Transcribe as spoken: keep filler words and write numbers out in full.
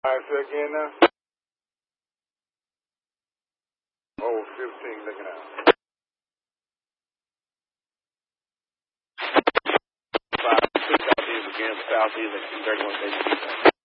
right, say again now. Oh, fifteen, looking out. Five, six, southeast again, southeast, thirty-one,